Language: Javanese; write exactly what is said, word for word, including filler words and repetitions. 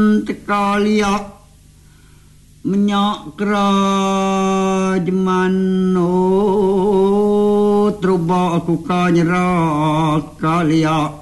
tekalia menyak kerajman oh truba aku kanyera kalia